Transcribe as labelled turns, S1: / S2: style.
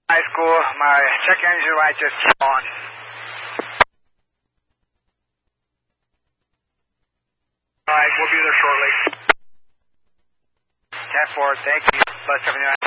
S1: High school, my check engine light just came on.
S2: Alright, we'll be there shortly.
S1: 10-4, thank you. Bus 79.